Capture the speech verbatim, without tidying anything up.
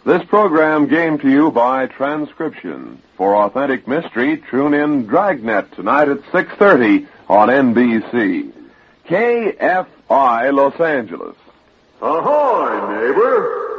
This program came to you by transcription. For authentic mystery, tune in Dragnet tonight at six thirty on N B C. K F I Los Angeles. Ahoy, neighbor.